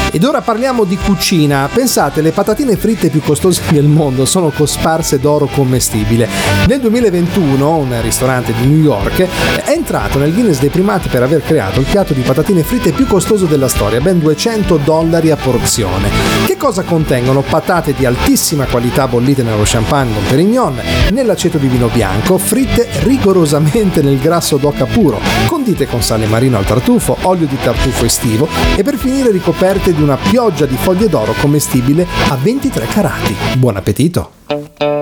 Ed ora parliamo di cucina. Pensate, le patatine fritte più costose del mondo sono cosparse d'oro commestibile. Nel 2021 un ristorante di New York è entrato nel Guinness dei primati per aver creato il piatto di patatine fritte più costoso della storia, ben $200 a porzione. Che cosa contengono? Patate di altissima qualità bollite nello champagne con Perignon, nell'aceto di vino bianco, fritte rigorosamente nel grasso d'oca puro, condite con sale marino al tartufo, olio di tartufo estivo e per finire ricoperte di una pioggia di foglie d'oro commestibile a 23 carati. Buon appetito!